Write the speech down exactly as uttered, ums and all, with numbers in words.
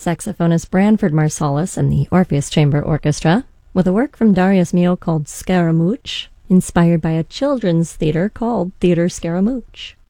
saxophonist Branford Marsalis and the Orpheus Chamber Orchestra, with a work from Darius Milhaud called Scaramouche, inspired by a children's theater called Theater Scaramouche.